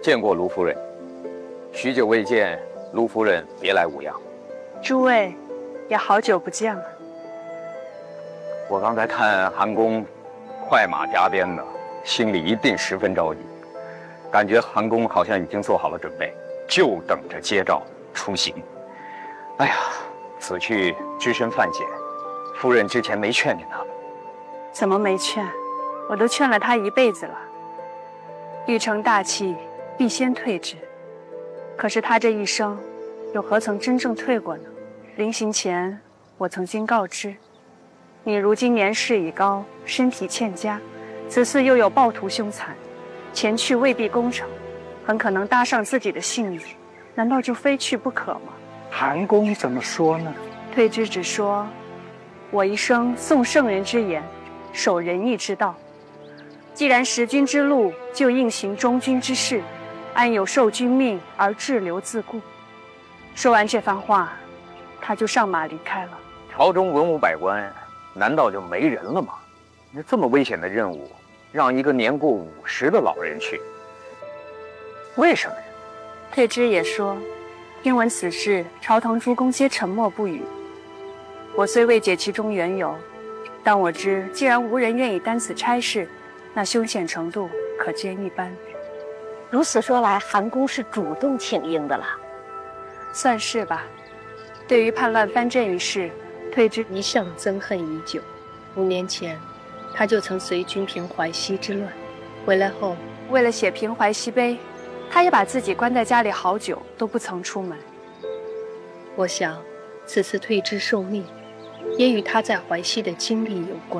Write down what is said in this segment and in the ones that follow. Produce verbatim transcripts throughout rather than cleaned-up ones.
见过卢夫人，许久未见，卢夫人别来无恙。 诸位，也好久不见了。 我刚才看韩公快马加鞭的，心里一定十分着急，感觉韩公好像已经做好了准备，就等着接诏出行。哎呀，此去只身犯险，夫人之前没劝劝他们。 怎么没劝？我都劝了他一辈子了。欲成大器，必先退之。可是他这一生，又何曾真正退过呢？临行前，我曾经告知，你如今年事已高，身体欠佳，此次又有暴徒凶残，前去未必攻城，很可能搭上自己的性命，难道就非去不可吗？ 韩公怎么说呢？ 退之只说，我一生诵圣人之言，守仁义之道。既然识君之路，就应行忠君之事，安有受君命而滞留自顾？说完这番话，他就上马离开了。 朝中文武百官，难道就没人了吗？那这么危险的任务，让一个年过五十的老人去，为什么呀？ 退之也说，听闻此事，朝堂诸公皆沉默不语。我虽未解其中缘由，但我知，既然无人愿意担此差事，那凶险程度可见一斑。 如此说来，韩公是主动请缨的了， 算是吧。对于叛乱藩镇一事，退之一向憎恨已久。五年前，他就曾随军平淮西之乱，回来后， 为了写平淮西碑，他也把自己关在家里好久，都不曾出门。 我想，此次退之受命，也与他在淮西的经历有关。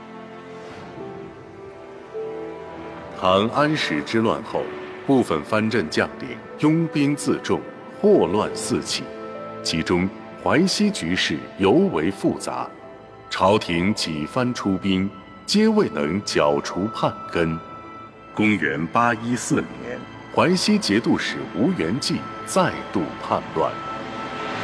韩安史之乱后，部分藩镇将领拥兵自重，祸乱四起，其中淮西局势尤为复杂，朝廷几番出兵，皆未能剿除叛根。公元八一四年，淮西节度使吴元济再度叛乱。